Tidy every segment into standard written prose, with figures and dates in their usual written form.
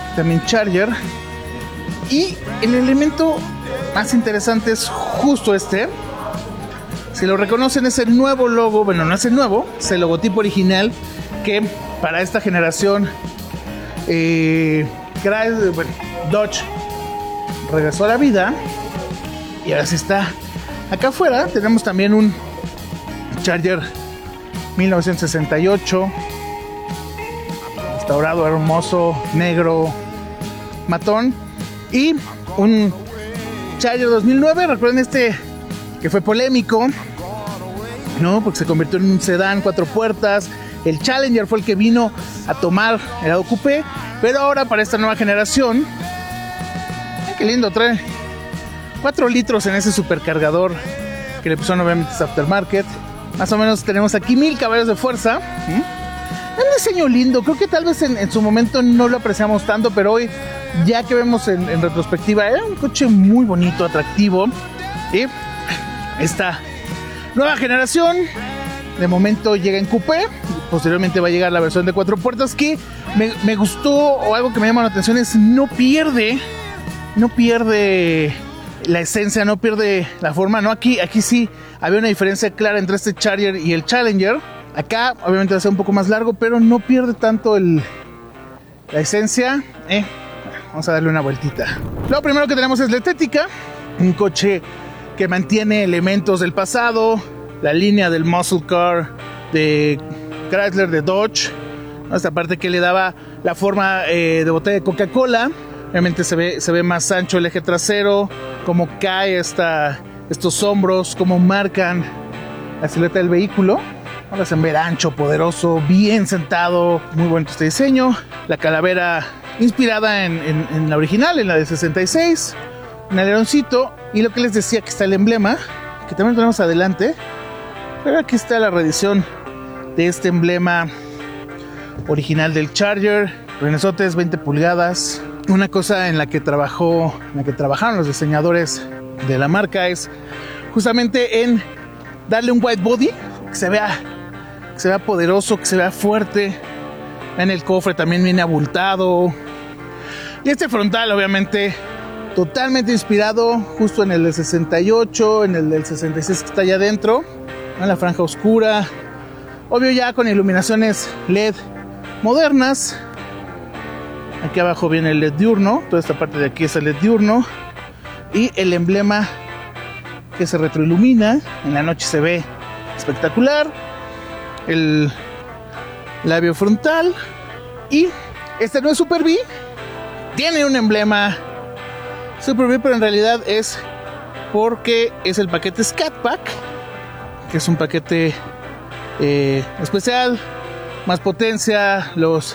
también Charger. Y el elemento más interesante es justo este. Si lo reconocen, es el nuevo logo. Bueno, no es el nuevo, es el logotipo original que para esta generación Dodge regresó a la vida. Y ahora sí está acá afuera. Tenemos también un Charger 1968, restaurado, hermoso, negro, matón. Y un Charger 2009, recuerden este que fue polémico, ¿no? Porque se convirtió en un sedán 4 puertas. El Challenger fue el que vino a tomar el lado coupé, pero ahora para esta nueva generación, qué lindo, trae 4 litros en ese supercargador que le pusieron obviamente aftermarket. Más o menos tenemos aquí 1000 caballos de fuerza. Un diseño lindo, creo que tal vez en su momento no lo apreciamos tanto, pero hoy, ya que vemos en retrospectiva, era un coche muy bonito, atractivo. Y esta nueva generación de momento llega en coupé. Posteriormente va a llegar la versión de 4 puertas, que me gustó, o algo que me llama la atención es no pierde la esencia, no pierde la forma, ¿no? Aquí sí había una diferencia clara entre este Charger y el Challenger. Acá obviamente va a ser un poco más largo, pero no pierde tanto la esencia. Vamos a darle una vueltita. Lo primero que tenemos es la estética. Un coche que mantiene elementos del pasado, la línea del muscle car de Chrysler, de Dodge, ¿no? Esta parte que le daba la forma de botella de Coca-Cola. Realmente se ve más ancho el eje trasero, cómo cae estos hombros, cómo marcan la silueta del vehículo. Ahora se ve ancho, poderoso, bien sentado, muy bonito este diseño. La calavera inspirada en la original, en la de 66, un aleroncito, y lo que les decía, que está el emblema, que también tenemos adelante, pero aquí está la reedición de este emblema original del Charger. Renesotes 20 pulgadas. Una cosa en la que trabajaron los diseñadores de la marca es justamente en darle un white body que se vea poderoso, que se vea fuerte. En el cofre también viene abultado. Y este frontal, obviamente, totalmente inspirado justo en el del 68, en el del 66 que está allá adentro, en la franja oscura. Obvio, ya con iluminaciones LED modernas. Aquí abajo viene el LED diurno. Toda esta parte de aquí es el LED diurno. Y el emblema que se retroilumina. En la noche se ve espectacular. El labio frontal. Y este no es Super B. Tiene un emblema Super B, pero en realidad es porque es el paquete Scat Pack, que es un paquete especial. Más potencia, los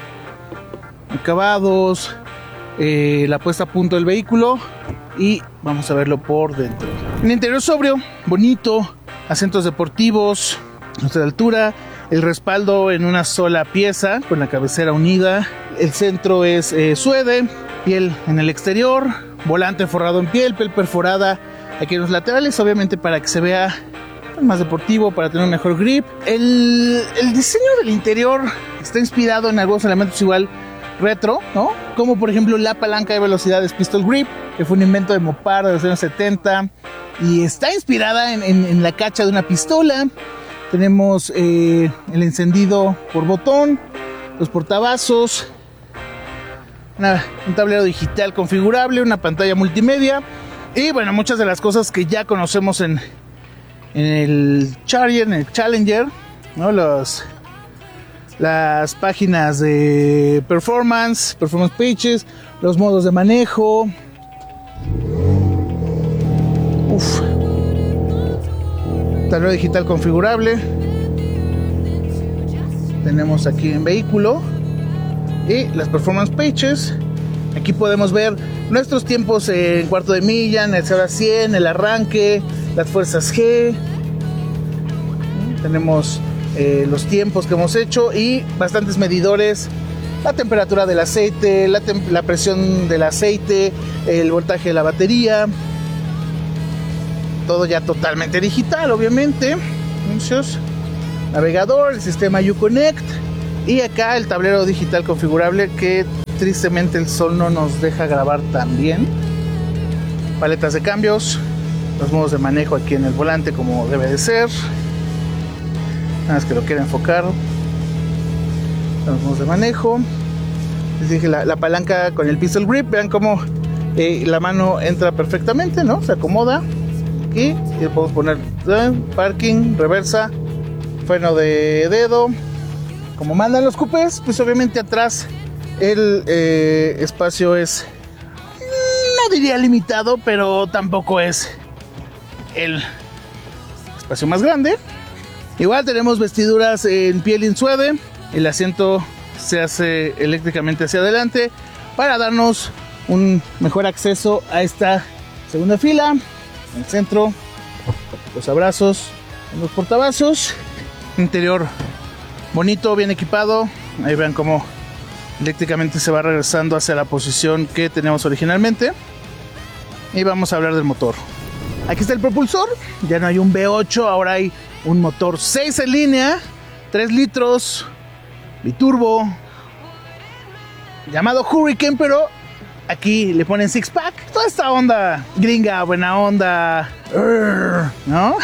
acabados, la puesta a punto del vehículo, y vamos a verlo por dentro. Un interior sobrio, bonito, asientos deportivos, de altura, el respaldo en una sola pieza con la cabecera unida, el centro es suede, piel en el exterior, volante forrado en piel perforada aquí en los laterales, obviamente para que se vea más deportivo, para tener un mejor grip. El diseño del interior está inspirado en algunos elementos igual retro, ¿no? Como por ejemplo la palanca de velocidades Pistol Grip, que fue un invento de Mopar de los años 70 y está inspirada en la cacha de una pistola. Tenemos el encendido por botón, los portavasos, un tablero digital configurable, una pantalla multimedia y bueno, muchas de las cosas que ya conocemos en el Charger, en el Challenger, ¿no? Las páginas de performance pages, los modos de manejo. Tablero digital configurable. Tenemos aquí en vehículo y las performance pages. Aquí podemos ver nuestros tiempos en cuarto de milla, en el 0 a 100, el arranque, las fuerzas G. Tenemos los tiempos que hemos hecho y bastantes medidores, la temperatura del aceite, la presión del aceite, el voltaje de la batería, todo ya totalmente digital, obviamente. Anuncios, navegador, el sistema Uconnect y acá el tablero digital configurable que tristemente el sol no nos deja grabar tan bien. Paletas de cambios, los modos de manejo aquí en el volante como debe de ser. Nada más que lo quiero enfocar. Los modos de manejo. Les dije la palanca con el pistol grip. Vean cómo la mano entra perfectamente, ¿no? Se acomoda. Aquí y podemos poner parking, reversa, freno de dedo. Como mandan los coupés, pues obviamente atrás el espacio es, no diría limitado, pero tampoco es el espacio más grande. Igual tenemos vestiduras en piel insuede. El asiento se hace eléctricamente hacia adelante para darnos un mejor acceso a esta segunda fila. En el centro, los abrazos en los portavasos. Interior bonito, bien equipado. Ahí vean cómo eléctricamente se va regresando hacia la posición que teníamos originalmente. Y vamos a hablar del motor. Aquí está el propulsor. Ya no hay un V8, ahora hay un motor 6 en línea, 3 litros, biturbo, llamado Hurricane, pero aquí le ponen six pack. Toda esta onda gringa, buena onda, ¿no?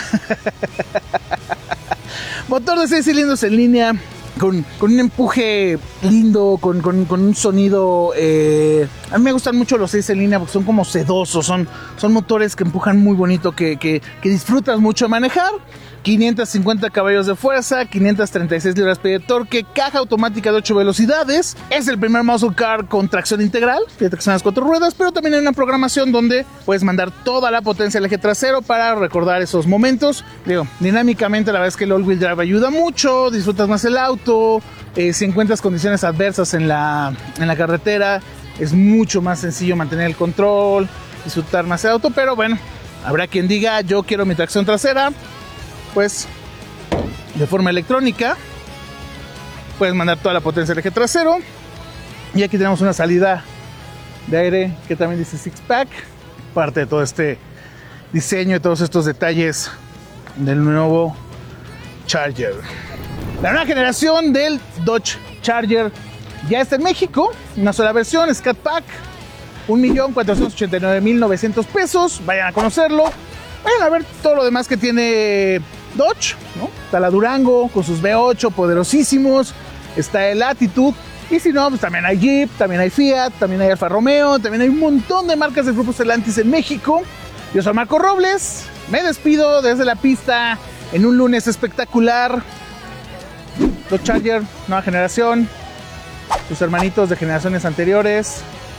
Motor de 6 cilindros en línea, con un empuje lindo, con un sonido. A mí me gustan mucho los 6 en línea porque son como sedosos, son motores que empujan muy bonito, que disfrutas mucho de manejar. 550 caballos de fuerza, 536 libras-pie de torque, caja automática de 8 velocidades. Es el primer muscle car con tracción integral, tiene tracción a las 4 ruedas, pero también hay una programación donde puedes mandar toda la potencia al eje trasero para recordar esos momentos. Digo, dinámicamente la verdad es que el all-wheel drive ayuda mucho, disfrutas más el auto. Si encuentras condiciones adversas en la carretera, es mucho más sencillo mantener el control, disfrutar más el auto, pero bueno, habrá quien diga, yo quiero mi tracción trasera. Pues de forma electrónica puedes mandar toda la potencia al eje trasero. Y aquí tenemos una salida de aire que también dice six pack, parte de todo este diseño y todos estos detalles del nuevo Charger. La nueva generación del Dodge Charger ya está en México, una sola versión, Scat Pack, 1,489,900 pesos. Vayan a conocerlo, vayan a ver todo lo demás que tiene Dodge, ¿no? Está la Durango con sus V8 poderosísimos, está el Attitude, y si no, pues también hay Jeep, también hay Fiat, también hay Alfa Romeo, también hay un montón de marcas del grupo Stellantis en México. Yo soy Marco Robles, me despido desde la pista en un lunes espectacular. Dodge Charger, nueva generación, sus hermanitos de generaciones anteriores.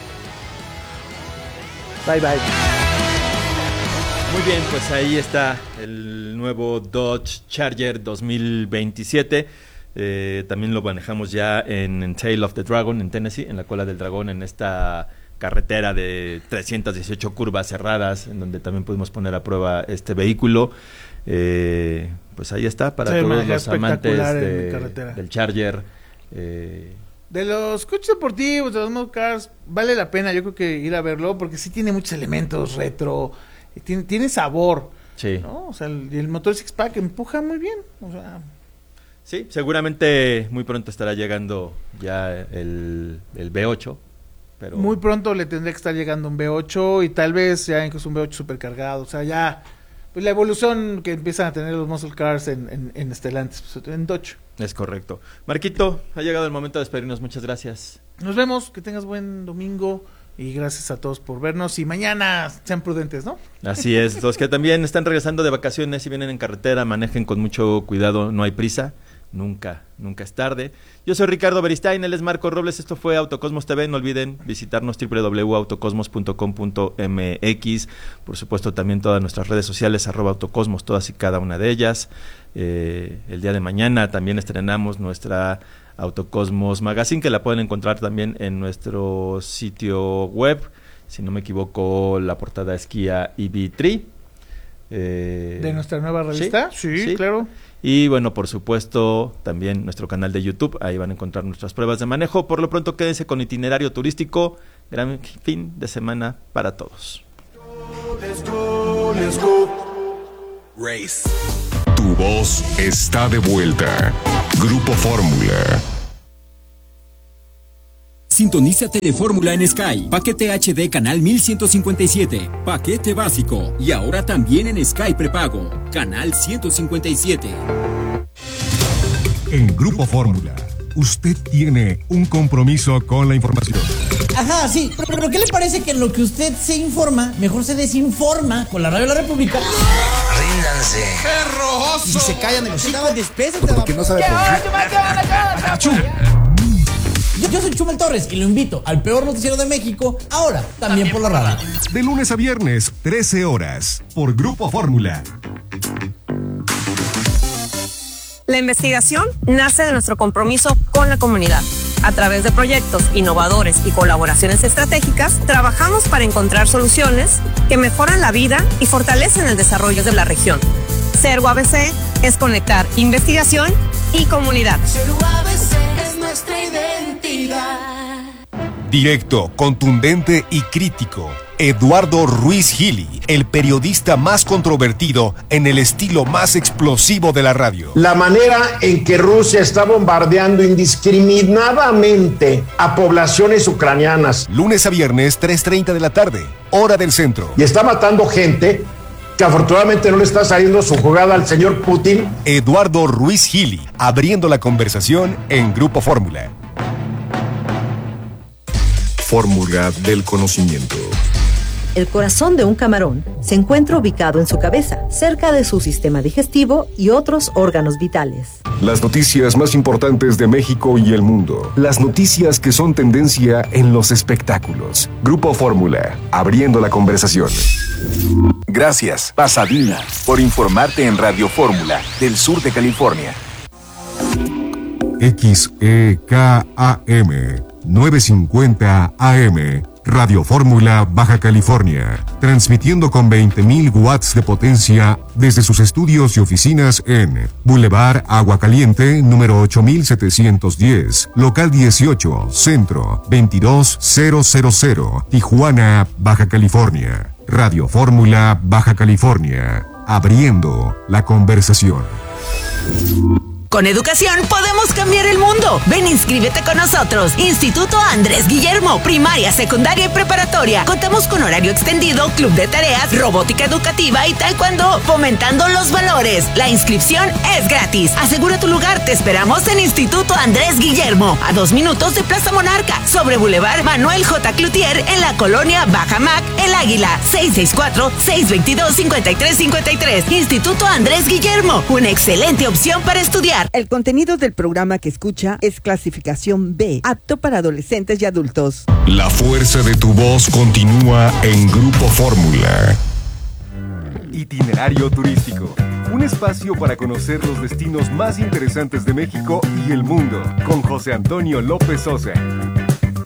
Bye bye. Muy bien, pues ahí está el nuevo Dodge Charger 2027. También lo manejamos ya en Tail of the Dragon, en Tennessee, en la cola del dragón, en esta carretera de 318 curvas cerradas, en donde también pudimos poner a prueba este vehículo. Pues ahí está, para todos los amantes del Charger. De los coches deportivos, de los muscle cars, vale la pena, yo creo que ir a verlo, porque sí tiene muchos elementos retro. Tiene sabor, sí, ¿no? O sea, el motor six pack empuja muy bien, o sea. Sí, seguramente muy pronto estará llegando ya el V8, pero muy pronto le tendría que estar llegando un V8 y tal vez ya incluso un V8 supercargado, o sea, ya pues la evolución que empiezan a tener los muscle cars en Stellantis, pues, en Dodge. Es correcto. Marquito, ha llegado el momento de despedirnos, muchas gracias. Nos vemos, que tengas buen domingo. Y gracias a todos por vernos. Y mañana sean prudentes, ¿no? Así es. Los que también están regresando de vacaciones y vienen en carretera, manejen con mucho cuidado. No hay prisa. Nunca es tarde. Yo soy Ricardo Beristain, él es Marco Robles. Esto fue Autocosmos TV. No olviden visitarnos www.autocosmos.com.mx. Por supuesto, también todas nuestras redes sociales, @autocosmos, todas y cada una de ellas. El día de mañana también estrenamos nuestra Autocosmos Magazine, que la pueden encontrar también en nuestro sitio web. Si no me equivoco, la portada es Kia EV3. ¿De nuestra nueva revista? Sí, claro. Y bueno, por supuesto, también nuestro canal de YouTube. Ahí van a encontrar nuestras pruebas de manejo. Por lo pronto, quédense con Itinerario Turístico. Gran fin de semana para todos. Let's go. Race. Tu voz está de vuelta. Grupo Fórmula. Sintoniza Telefórmula en Sky. Paquete HD canal 1157. Paquete básico. Y ahora también en Sky prepago. Canal 157. En Grupo Fórmula, usted tiene un compromiso con la información. Ajá, sí. Pero ¿qué le parece que en lo que usted se informa, mejor se desinforma con la Radio de la República? Ríndanse. ¡Qué rojoso! Y se callan de los hijos. Despésate. Porque no sabe Yo soy Chumel Torres y lo invito al peor noticiero de México, ahora también por la radio. De lunes a viernes, 13 horas, por Grupo Fórmula. La investigación nace de nuestro compromiso con la comunidad. A través de proyectos innovadores y colaboraciones estratégicas, trabajamos para encontrar soluciones que mejoran la vida y fortalecen el desarrollo de la región. Cergo ABC es conectar investigación y comunidad. Cergo ABC es nuestra identidad. Directo, contundente y crítico. Eduardo Ruiz Gili, el periodista más controvertido en el estilo más explosivo de la radio. La manera en que Rusia está bombardeando indiscriminadamente a poblaciones ucranianas. Lunes a viernes, 3:30 de la tarde, hora del centro. Y está matando gente que afortunadamente no le está saliendo su jugada al señor Putin. Eduardo Ruiz Gili, abriendo la conversación en Grupo Fórmula. Fórmula del conocimiento. El corazón de un camarón se encuentra ubicado en su cabeza, cerca de su sistema digestivo y otros órganos vitales. Las noticias más importantes de México y el mundo. Las noticias que son tendencia en los espectáculos. Grupo Fórmula, abriendo la conversación. Gracias, Pasadena, por informarte en Radio Fórmula, del sur de California. XEKAM 950 AM, Radio Fórmula, Baja California, transmitiendo con 20.000 watts de potencia desde sus estudios y oficinas en Boulevard Agua Caliente, número 8710, local 18, centro 22000, Tijuana, Baja California. Radio Fórmula, Baja California, abriendo la conversación. Con educación podemos cambiar el mundo. Ven, inscríbete con nosotros. Instituto Andrés Guillermo, primaria, secundaria y preparatoria. Contamos con horario extendido, club de tareas, robótica educativa y taekwondo, fomentando los valores. La inscripción es gratis. Asegura tu lugar. Te esperamos en Instituto Andrés Guillermo, a 2 minutos de Plaza Monarca, sobre Boulevard Manuel J. Cloutier, en la colonia Baja Mac, El Águila. 664-622-5353. Instituto Andrés Guillermo, una excelente opción para estudiar. El contenido del programa que escucha es clasificación B, apto para adolescentes y adultos. La fuerza de tu voz continúa en Grupo Fórmula. Itinerario turístico. Un espacio para conocer los destinos más interesantes de México y el mundo. Con José Antonio López Sosa.